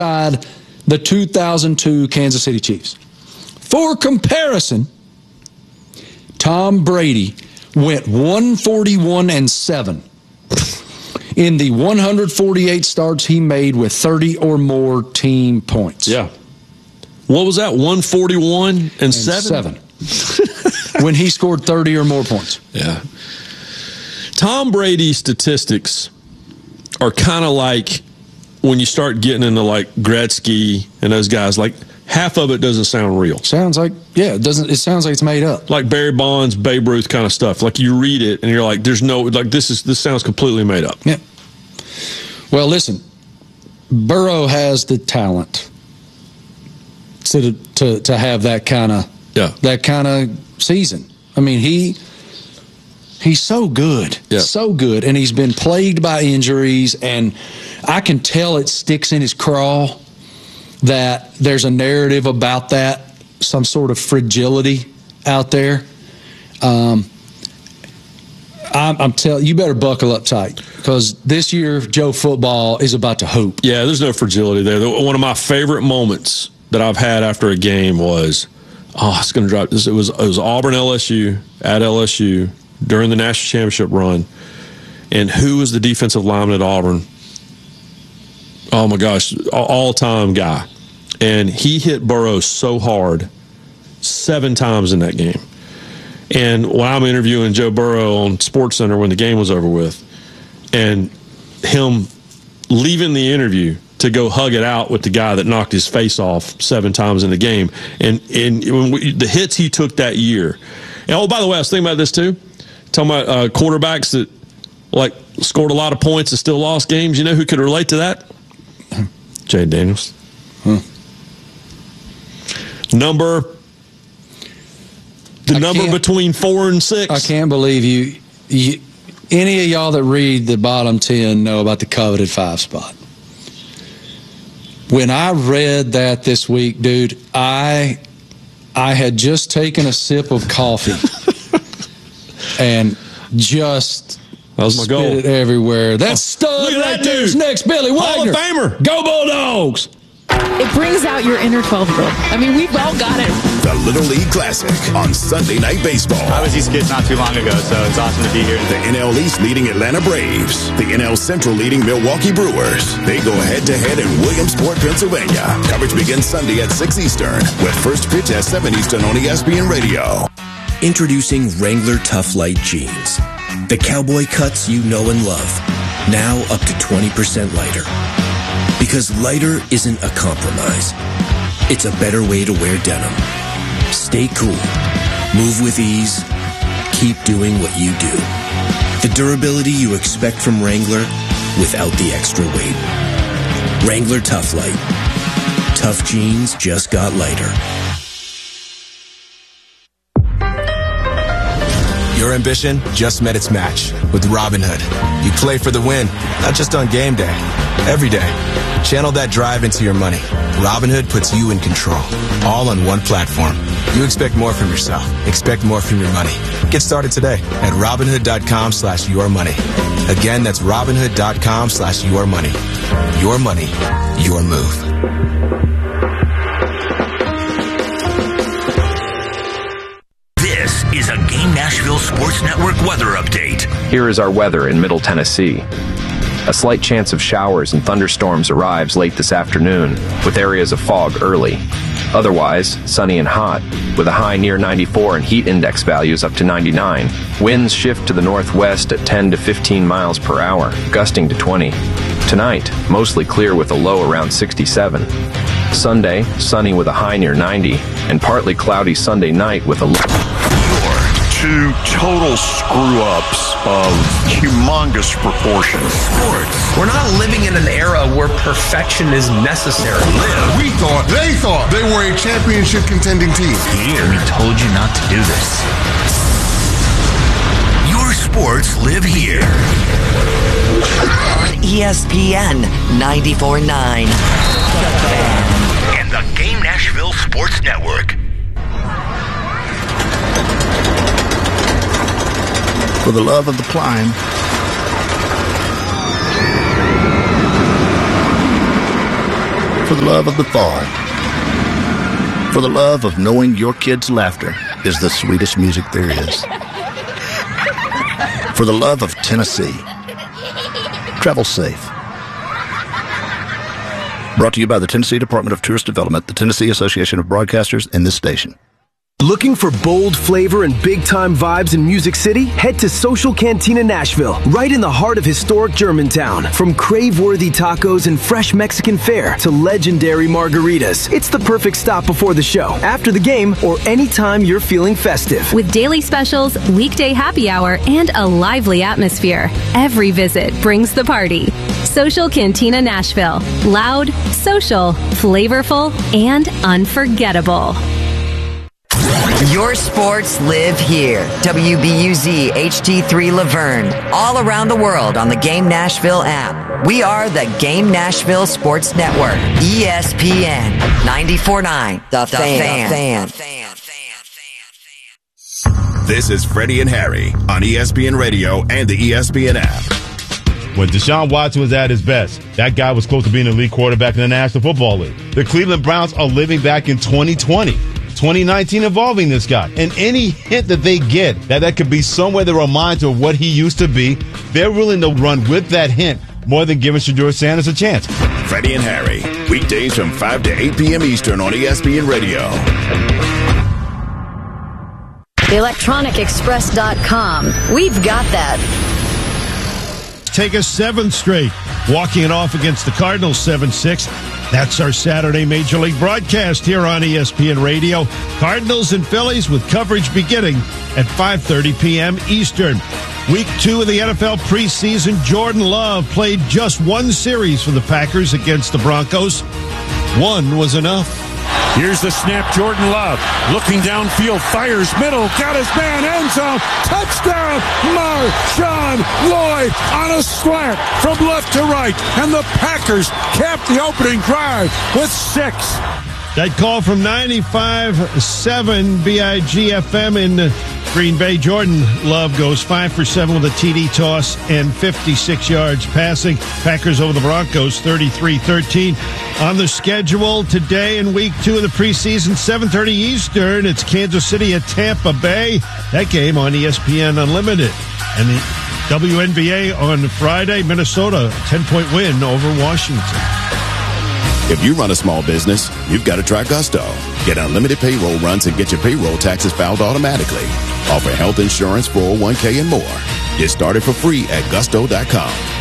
the 2002 Kansas City Chiefs. For comparison, Tom Brady went 141-7 in the 148 starts he made with 30 or more team points. Yeah. What was that? 141-7? When he scored 30 or more points. Yeah. Tom Brady's statistics are kind of like when you start getting into like Gretzky and those guys, like half of it doesn't sound real. Sounds like, yeah, it sounds like it's made up. Like Barry Bonds, Babe Ruth kind of stuff. Like you read it and you're like, there's no, like this sounds completely made up. Yeah. Well, listen, Burrow has the talent to have that kind of season. I mean, he's so good, so good, and he's been plagued by injuries, and I can tell it sticks in his craw that there's a narrative about that, some sort of fragility out there. I'm telling you, better buckle up tight because this year Joe football is about to hoop. Yeah, there's no fragility there. One of my favorite moments that I've had after a game was, it's going to drop this. It was Auburn LSU at LSU during the national championship run, and who was the defensive lineman at Auburn? Oh my gosh, all-time guy, and he hit Burrow so hard 7 times in that game. And when I'm interviewing Joe Burrow on SportsCenter when the game was over with, and him leaving the interview to go hug it out with the guy that knocked his face off 7 times in the game, and the hits he took that year. And by the way, I was thinking about this too. Talking about quarterbacks that like scored a lot of points and still lost games. You know who could relate to that? Jay Daniels. Number between 4 and 6. I can't believe you. Any of y'all that read the bottom 10 know about the coveted 5 spot. When I read that this week, dude, I had just taken a sip of coffee and just that was my goal. Spit it everywhere. That's stud right there's next Billy Wagner. Hall of Famer. Go Bulldogs. It brings out your inner 12-year-old. I mean, we've all got it. The Little League Classic on Sunday Night Baseball. I was East Kid not too long ago, so it's awesome to be here. The NL East leading Atlanta Braves. The NL Central leading Milwaukee Brewers. They go head-to-head in Williamsport, Pennsylvania. Coverage begins Sunday at 6 Eastern, with first pitch at 7 Eastern on ESPN Radio. Introducing Wrangler Tough Light Jeans. The cowboy cuts you know and love. Now up to 20% lighter. Because lighter isn't a compromise. It's a better way to wear denim. Stay cool. Move with ease. Keep doing what you do. The durability you expect from Wrangler without the extra weight. Wrangler Tough Light. Tough jeans just got lighter. Your ambition just met its match with Robinhood. You play for the win, not just on game day, every day. Channel that drive into your money. Robinhood puts you in control, all on one platform. You expect more from yourself. Expect more from your money. Get started today at Robinhood.com/yourmoney. Again, that's Robinhood.com/yourmoney. Your money, your move. This is a Game Nashville Sports Network weather update. Here is our weather in Middle Tennessee. A slight chance of showers and thunderstorms arrives late this afternoon, with areas of fog early. Otherwise, sunny and hot, with a high near 94 and heat index values up to 99. Winds shift to the northwest at 10 to 15 miles per hour, gusting to 20. Tonight, mostly clear with a low around 67. Sunday, sunny with a high near 90, and partly cloudy Sunday night with a low. Two total screw-ups of humongous proportions. Sports. We're not living in an era where perfection is necessary. They thought they were a championship contending team. Here, we told you not to do this. Your sports live here. ESPN 94.9. And the Game Nashville Sports Network. For the love of the climb. For the love of the fall. For the love of knowing your kids' laughter is the sweetest music there is. For the love of Tennessee. Travel safe. Brought to you by the Tennessee Department of Tourist Development, the Tennessee Association of Broadcasters, and this station. Looking for bold flavor and big-time vibes in Music City? Head to Social Cantina Nashville, right in the heart of historic Germantown. From crave-worthy tacos and fresh Mexican fare to legendary margaritas, it's the perfect stop before the show, after the game, or anytime you're feeling festive. With daily specials, weekday happy hour, and a lively atmosphere, every visit brings the party. Social Cantina Nashville. Loud, social, flavorful, and unforgettable. Your sports live here. WBUZ HD3 Laverne. All around the world on the Game Nashville app. We are the Game Nashville Sports Network. ESPN 94.9. The Fan. This is Freddie and Harry on ESPN Radio and the ESPN app. When Deshaun Watson was at his best, that guy was close to being an elite quarterback in the National Football League. The Cleveland Browns are living back in 2020. 2019 involving this guy. And any hint that they get that could be somewhere that reminds of what he used to be, they're willing to run with that hint more than giving Shedeur Sanders a chance. Freddie and Harry, weekdays from 5 to 8 p.m. Eastern on ESPN Radio. ElectronicExpress.com. We've got that. Take a 7th straight, walking it off against the Cardinals 7-6. That's our Saturday Major League broadcast here on ESPN Radio. Cardinals and Phillies with coverage beginning at 5:30 p.m. Eastern. Week 2 of the NFL preseason, Jordan Love played just one series for the Packers against the Broncos. One was enough. Here's the snap, Jordan Love looking downfield, fires middle, got his man, end zone, touchdown, Marshawn Lloyd on a slant from left to right, and the Packers cap the opening drive with 6. That call from 95.7 BIG-FM in Green Bay. Jordan Love goes 5 for 7 with a TD toss and 56 yards passing. Packers over the Broncos 33-13. On the schedule today in week 2 of the preseason, 7:30 Eastern, it's Kansas City at Tampa Bay. That game on ESPN Unlimited. And the WNBA on Friday, Minnesota, 10-point win over Washington. If you run a small business, you've got to try Gusto. Get unlimited payroll runs and get your payroll taxes filed automatically. Offer health insurance, 401k, and more. Get started for free at gusto.com.